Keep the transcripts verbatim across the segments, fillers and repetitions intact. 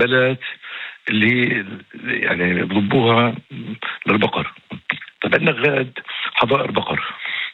بلات اللي يعني بضبوها للبقر. طب عندنا غاد حظائر بقر،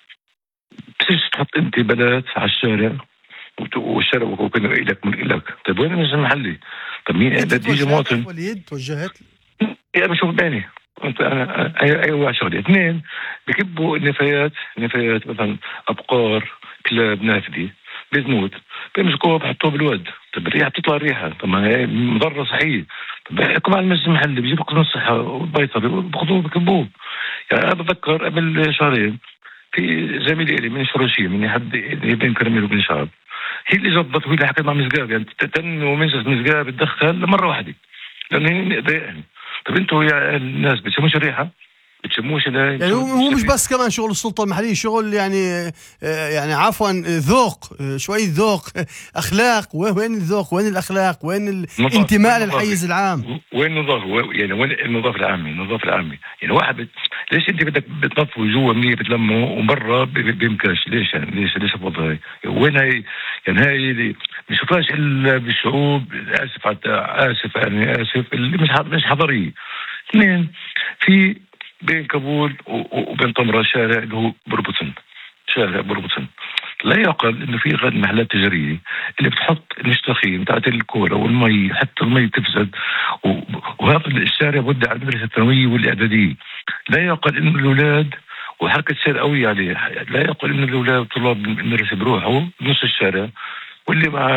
بتيجي تحط انت بلات على الشارع والشارع ممكن إلك من إلك. طيب وين المسجد المحلي؟ طب مين بدي يجي مواطن؟ وليد توجهت يا بشوف بعيني انت انا اي اي واحد شغله. اثنين بكبوا النفايات، نفايات مثلا ابقار كلاب نافذه بتموت، بيمسكوها بحطوها بالود. طب الريحه بتطلع الريحه، طب ما هي مضره صحيه. طب بيحكوا مع المسجد المحلي بيجيبوا قانون الصحه والبيطري بياخذوه بكبوه. يعني انا بتذكر قبل شهرين في زميلي لي من شروشيه من حد بين كرميل وبن شعب، هي اللي زبط وهي اللي حكت مع مسقاب، يعني تتن ومنزل مسقاب تدخل لمره واحده لانه ضايقني. طب انتوا يا الناس بتشموش الريحه؟ بتشموش يعني هو مش بس كمان شغل السلطه المحليه، شغل يعني يعني عفوا ذوق، شويه ذوق اخلاق. وين الذوق؟ وين الاخلاق؟ وين الانتماء للحيز العام؟ وين النظافه؟ يعني وين النظافه العامه؟ النظافه العامه يعني واحد بت... ليش انت بدك بتنظفوا جوا منيح بتلموا وبرا بيمكاش؟ ليش يعني ليش ليش الوضع هاي؟ وين هي؟ يعني هاي مش شفناش الا بالشعوب، اسف اسف يعني اسف اللي مش مش حضاريه. اثنين في بين كابول وبين طمرة شارع اللي هو بربطن، شارع بربطن. لا يعقل انه في غد محلات تجاريه اللي بتحط المشتخين بتاعت الكوره والمي، حتى المي تفسد، وهذا الشارع بده على المدرسه الثانويه والاعداديه. لا يعقل انه الاولاد وحركه سير قويه عليه، لا يعقل انه الاولاد طلاب المدرسه بيروحوا بنص الشارع واللي مع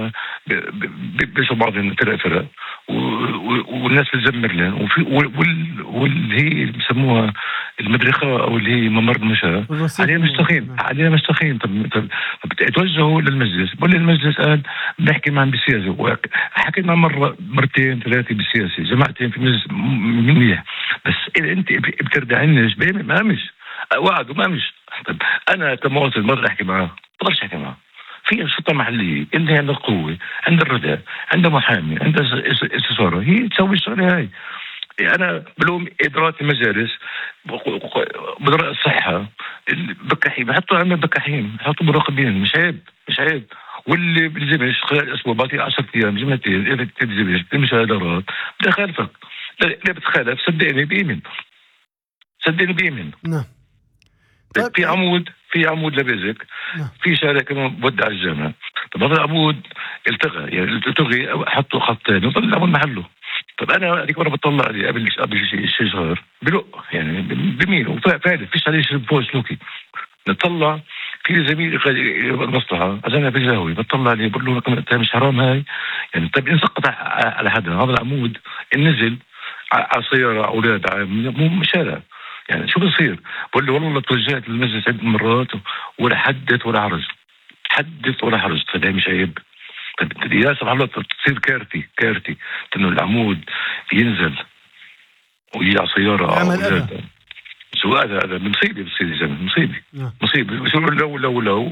بيشوا بعضهم فرق فرق والناس بتزمر لهم، وفي واللي هي بسموها المدرخه او اللي هي ممر المشاة عليها مستخيم، عليها مستخيم. طب طب توجهوا للمجلس، بقول المجلس قال بنحكي معهم بالسياسه، حكينا مره مرتين ثلاثه بالسياسه، جماعتين في المجلس منيح، بس اذا انت بتردعنيش ما مش وعد وما مش. طب انا كمواطن بقدر احكي معاه؟ ما بقدرش احكي معاه. في سلطة محلية اللي عندها القوة، عندها الرداء، عندها محامي، عندها استشارة، هي تسوي الشغلة هاي. أنا بلوم إدارات المجالس، مدراء الصحة، البكاحين بحطوا عندنا بكاحين، بحطوا مراقبين، مش عيب مش عيب. واللي بلزمش خلال أسبوع بعطيه عشرة أيام جمعتين، إذا بتلزمش بالمشاهدات بدي أخالفك. لا بتخالف صدقني بيمن، صدقني بيمن. نعم. طيب في عمود في عمود لبيزك، في شارع كمان بودع الجامعة. طب هذا العمود التغى يعني التغي حطوا خطين وظل العمود محله. طب انا هذيك مره بطلع عليه قبل قبل شيء شهر بلق يعني بمين وفعلا فيش عليه شيء فوق سلوكي. نطلع في زميل المصلحه اجانا في الجاوي بطلع عليه بقول له انت مش حرام هاي يعني؟ طيب انسقط على حدا هذا العمود نزل على سياره اولاد مو شارع يعني شو بصير؟ بقول له والله توجهت للمجلس عدة مرات ولا حدث ولا حرج، حدث ولا حرج. فده مش عيب؟ طيب يا سبحان الله تصير كارثي كارثي انه العمود ينزل ويجي على سياره اولاد. شو هذا؟ هذا مصيبه بتصير يا زلمه، مصيبه مصيبه. شو لو لو لو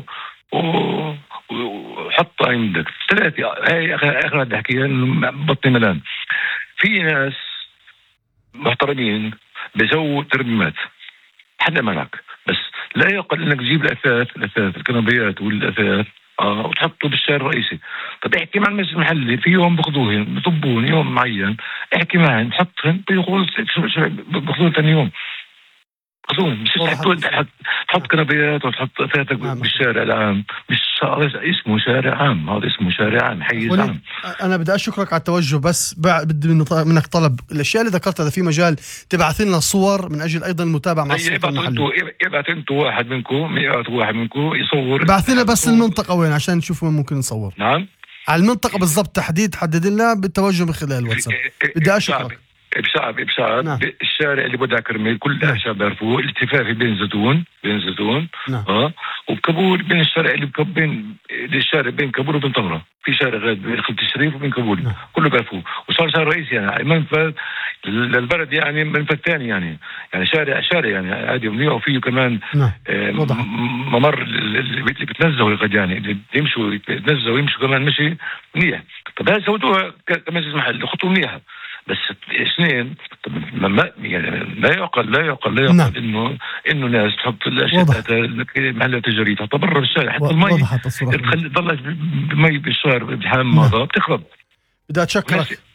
وحط عندك ثلاثه. هاي اخر اخر بدي احكيها بطني ملان. في ناس محترمين بيسووا ترميمات حدا منعك، بس لا يقل انك تجيب الاثاث الاثاث الكنبيات والاثاث اه وتحطه بالشارع الرئيسي. طب احكي مع المجلس المحلي، في يوم بخذوهن بطبون يوم معين، احكي معهم بحطهن بياخذون ثاني يوم خذوهم. مش تحط تحط كنبيات وتحط اثاثك بالشارع العام، مش اسمه شارع عام، هذا اسمه شارع عام حيز عام. انا بدي اشكرك على التوجه، بس بدي منك طلب. الاشياء اللي ذكرتها اذا في مجال تبعث لنا صور من اجل ايضا المتابعه مع السلطه المحليه. ابعث انتوا واحد منكم ابعث واحد منكم يصور، ابعث لنا بس المنطقه وين عشان نشوف وين ممكن نصور. نعم على المنطقه بالضبط تحديد، حدد لنا بالتوجه من خلال الواتساب. بدي اشكرك. بشعب بشعب نعم. الشارع اللي بدها كرميل كل الاعشاب بيعرفوه، الالتفافي بين زيتون بين زيتون نعم. اه وبكابول بين الشارع اللي بين الشارع بين كابول وبين طمرة، في شارع غاد بين خلة الشريف وبين كابول نعم. كله بيعرفوه، وصار شارع رئيسي يعني منفذ للبلد، يعني منفذ ثاني يعني يعني شارع شارع يعني عادي منيح، وفيه كمان نعم. آه ممر اللي بتنزهوا قد يعني اللي يمشوا يتنزهوا ويمشوا كمان مشي منيح. طب هاي سويتوها كمجلس محل خطوة منيحة، بس اثنين ما يعني لا يعقل لا يعقل لا يعقل نعم. انه انه ناس تحط الاشياء محلها تجاريه تحط برا بالشارع، حتى المي تخلي تضلش بمي بالشارع بالحمام هذا بتخرب. بدي اتشكرك